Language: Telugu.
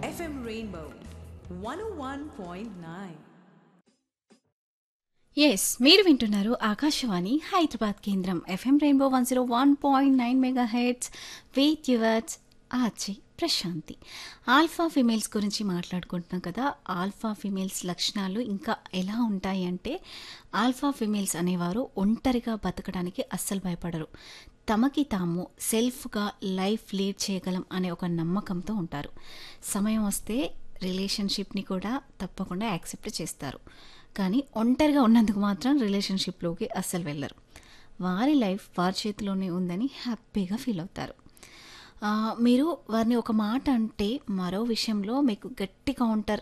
FM Rainbow 101.9. ఎస్ మీరు వింటున్నారు ఆకాశవాణి హైదరాబాద్ కేంద్రం FM rainbow 101.9 mega heads with yours ఆచి ప్రశాంతి. ఆల్ఫా ఫిమేల్స్ గురించి మాట్లాడుకుంటున్నాం కదా. ఆల్ఫా ఫిమేల్స్ లక్షణాలు ఇంకా ఎలా ఉంటాయి అంటే, ఆల్ఫా ఫిమేల్స్ అనేవారు ఒంటరిగా బతకడానికి అస్సలు భయపడరు. తమకి తాము సెల్ఫ్గా లైఫ్ లీడ్ చేయగలం అనే ఒక నమ్మకంతో ఉంటారు. సమయం వస్తే రిలేషన్షిప్ని కూడా తప్పకుండా యాక్సెప్ట్ చేస్తారు. కానీ ఒంటరిగా ఉన్నందుకు మాత్రం రిలేషన్షిప్లోకి అస్సలు వెళ్ళరు. వారి లైఫ్ వారి చేతిలోనే ఉందని హ్యాపీగా ఫీల్ అవుతారు. మీరు వారిని ఒక మాట అంటే మరో విషయంలో మీకు గట్టి కౌంటర్